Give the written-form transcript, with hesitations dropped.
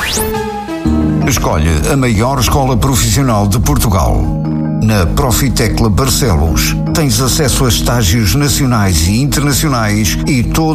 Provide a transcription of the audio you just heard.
Escolhe a maior escola profissional de Portugal. Na Profitecla Barcelos tens acesso a estágios nacionais e internacionais e todo